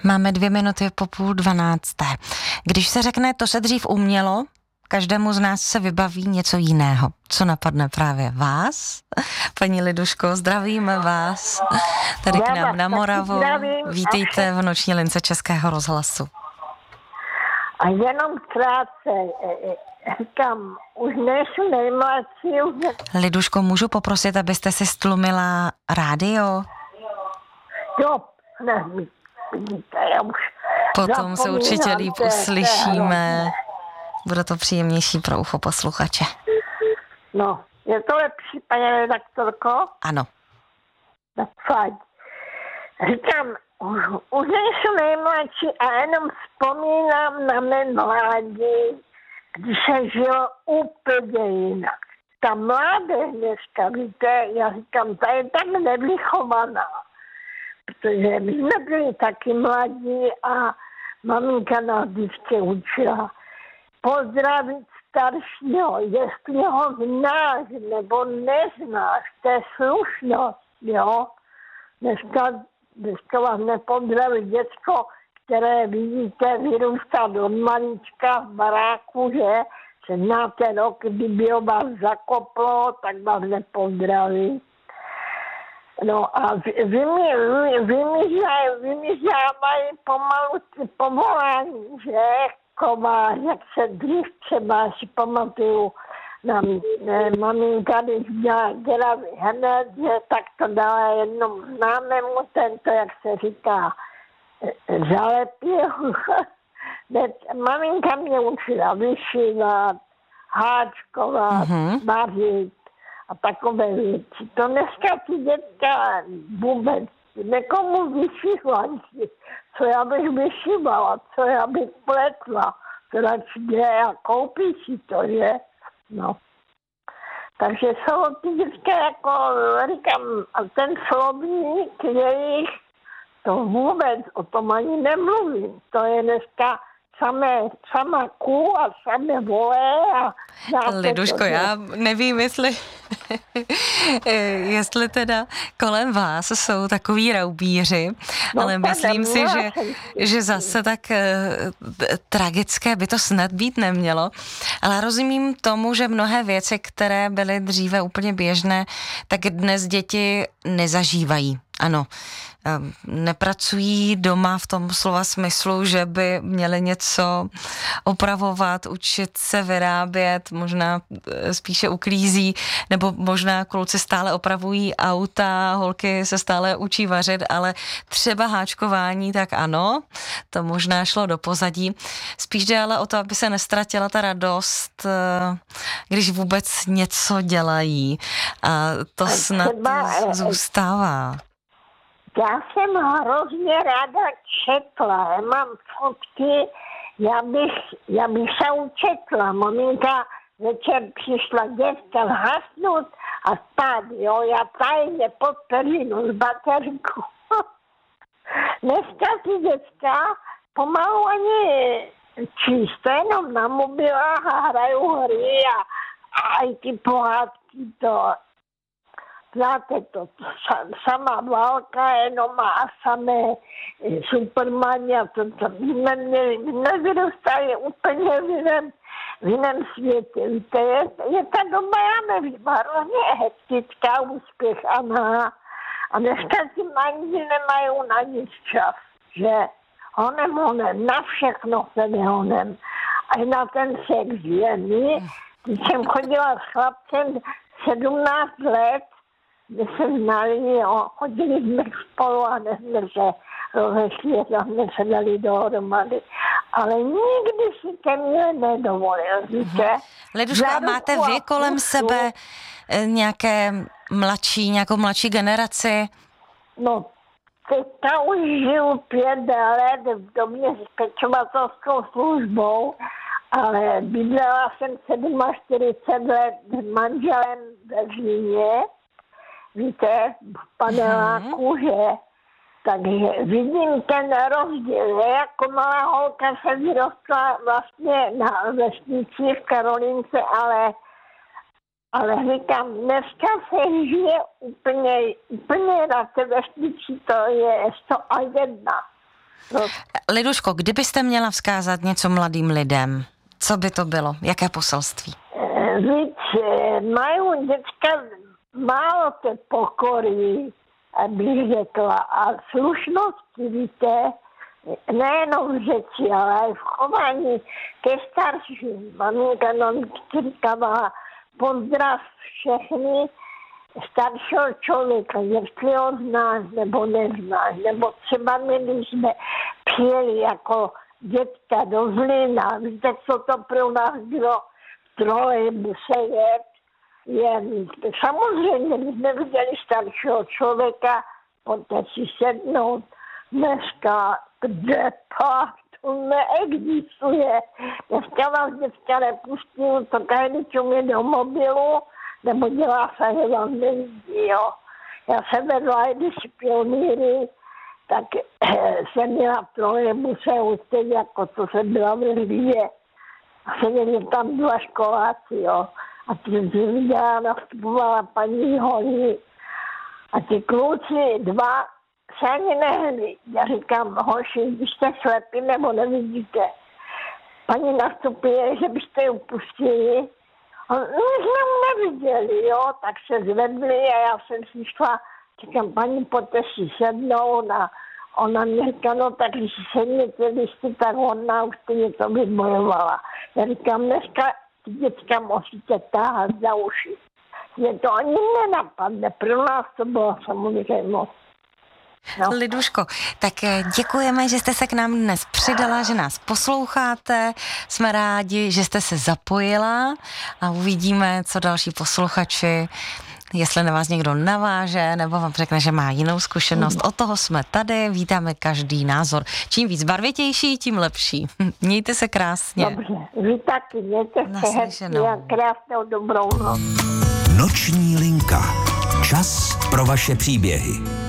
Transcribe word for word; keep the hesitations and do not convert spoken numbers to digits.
Máme dvě minuty po půl dvanácté. Když se řekne, to se dřív umělo, každému z nás se vybaví něco jiného. Co napadne právě vás? Paní Liduško, zdravíme vás tady k nám na Moravu. Vítejte v noční lince Českého rozhlasu. A jenom krátce, říkám, už nejsou nejmladší. Už... Liduško, můžu poprosit, abyste si stlumila rádio? Jo, ne, vidíte, já už Potom se určitě líp uslyšíme. Bude to příjemnější pro ucho posluchače. No, je to lepší, paní redaktorko? Ano. Tak fajn. Říkám, už, už nejsou nejmladší a jenom vzpomínám na mé mládí, když se žilo úplně jinak. Ta mládež dneska, víte, já říkám, ta je tak nevychovaná, protože my jsme byli taky mladí a maminka nás vždycky učila pozdravit staršího, jestli ho znáš nebo neznáš, to je slušnost, jo. Dneska, dneska vás nepozdraví děcko, které vidíte vyrůstat od malička v baráku, že se znáte rok, kdyby ho vás zakoplo, tak vás nepozdraví. No a vymizávají pomalu ty povolání, že kovář, jak se dřív třeba si pamatuju, na maminka, když měla dělat hned, že tak to dala jednomu známému, tento, jak se říká, zalepil. Maminka mě učila vyšívat, háčkovat, mm-hmm. vařit a takové věci. To dneska ty dětka vůbec nekomu vyšívají, co já bych vyšívala, co já bych pletla, to radši jde a koupí si to, že? No. Takže jsou ty dětka jako, říkám, a ten slovník jejich, to vůbec o tom ani nemluvím. To je dneska samé, samá ků a samé vole a... Liduško, to, já nevím, jestli, jestli teda kolem vás jsou takový raubíři, no, ale myslím si, že, že zase tak tragické by to snad být nemělo. Ale rozumím tomu, že mnohé věci, které byly dříve úplně běžné, tak dnes děti nezažívají. Ano. Nepracují doma v tom slova smyslu, že by měli něco opravovat, učit se vyrábět, možná spíše uklízí, nebo možná kluci stále opravují auta, holky se stále učí vařit, ale třeba háčkování, tak ano, to možná šlo do pozadí. Spíš jde ale o to, aby se nestratila ta radost, když vůbec něco dělají. A to snad zůstává. Já jsem hrozně ráda četla, já mám fotky, já bych, já bych se učetla. Maminka večer přišla děvka zhasnout a spát, jo, já tajně pod perinu s baterkou. Dneska ty děcka pomalu ani číst, jenom na mobilách a hrajou hry a, a i ty pohádky to... Znáte to, sama válka jenom a samé Supermani a to, to jsme měli, nevyrůstali úplně v jiném, v jiném světě. Víte, je, je ta doba, já nevím, hrozně hektická, úspěchaná a dneska ti manži nemají na nic čas, že honem, honem, na všechno se nehonem. A i na ten sex, že my, když jsem chodila s chlapcem sedmnáct let, my se znali, jo, chodili jsme spolu a jsme se rozešli a jsme se dali dohromady. Ale nikdy si ke mně nedovolil, víte? Liduško, a máte vy kolem sebe nějaké mladší, nějakou mladší generaci? No, teďka už žiju pět let v domě s pečovatelskou službou, ale bydlela jsem čtyřicet sedm let s manželem ve Zlíně. Víte, v paneláku, že? Takže vidím ten rozdíl, že jako malá holka se vyrostla vlastně na vesnici v Karolínce, ale, ale říkám, dneska se žije úplně, úplně na té vesnici, to je sto a jedna. No, Liduško, kdybyste měla vzkázat něco mladým lidem, co by to bylo? Jaké poselství? víc mají děcka málo té pokory, abych řekla, a slušnosti, víte, nejenom v řeči, ale i v chování ke starším. Maminka nám říkala pozdrav všechny staršího člověka, jestli ho znáš nebo neznáš, nebo třeba my, když jsme přijeli jako dětka do Zlína, víte, co to pro nás bylo, trolejbuse jet, jen samozřejmě, když jsme viděli staršího člověka, poté si sednout, dneska, kde pak, to neexistuje. Dneska vás děcka nepustí, to každý čumí do mobilu, nebo dělá se, že vám nevidí, jo. Já jsem vedla, když pionýry, tak jsem měla v trolejbuse, stejně jako to jsem byla v Lvivě. A seděli tam dva školáci, jo. A ty jsem viděla, nastupovala paní Holí. A ty kluci dva se ani nehli. Já říkám, hoši, když jste slepí nebo nevidíte. Paní nastupuje, že byste ji pustili. A my jsme mu neviděli, jo, tak se zvedli a já jsem si šla, říkám, paní, pojďte si sednout a ona mě říká, no tak když si sedněte listy, tak ona už ty něco vybojovala. Já říkám, dneska ty děcka musíte táhat za uši. Mě to ani nenapadne, pro nás to bylo samozřejmost. No. Liduško, tak děkujeme, že jste se k nám dnes přidala, že nás posloucháte. Jsme rádi, že jste se zapojila a uvidíme, co další posluchači, jestli na vás někdo naváže nebo vám řekne, že má jinou zkušenost. Od toho jsme tady, vítáme každý názor. Čím víc barvitější, tím lepší. Mějte se krásně. Dobře, vy taky, mějte se hezky a krásnou dobrou noc. Noční linka. Čas pro vaše příběhy.